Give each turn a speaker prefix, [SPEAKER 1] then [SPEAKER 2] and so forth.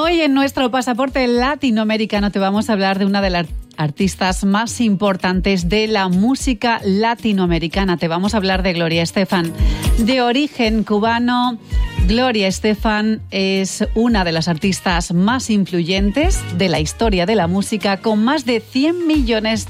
[SPEAKER 1] Hoy en nuestro pasaporte latinoamericano te vamos a hablar de una de las artistas más importantes de la música latinoamericana. Te vamos a hablar de Gloria Estefan. De origen cubano, Gloria Estefan es una de las artistas más influyentes de la historia de la música, con más de 100 millones